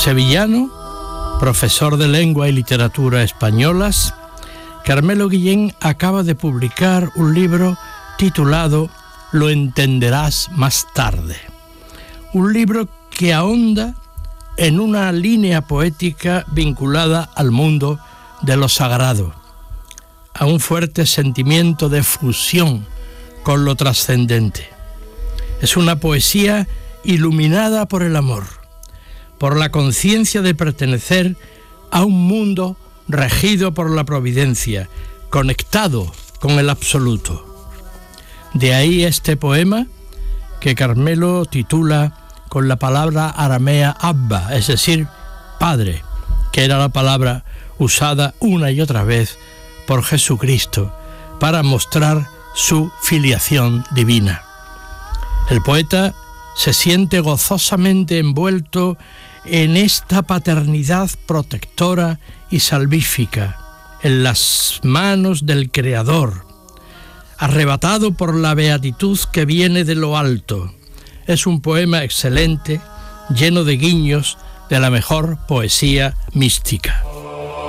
Sevillano, profesor de lengua y literatura españolas, Carmelo Guillén acaba de publicar un libro titulado Lo entenderás más tarde. Un libro que ahonda en una línea poética vinculada al mundo de lo sagrado, a un fuerte sentimiento de fusión con lo trascendente. Es una poesía iluminada por el amor, por la conciencia de pertenecer a un mundo regido por la providencia, conectado con el absoluto. De ahí este poema que Carmelo titula con la palabra aramea Abba, es decir, padre, que era la palabra usada una y otra vez por Jesucristo para mostrar su filiación divina. El poeta se siente gozosamente envuelto en esta paternidad protectora y salvífica, en las manos del Creador, arrebatado por la beatitud que viene de lo alto. Es un poema excelente, lleno de guiños de la mejor poesía mística.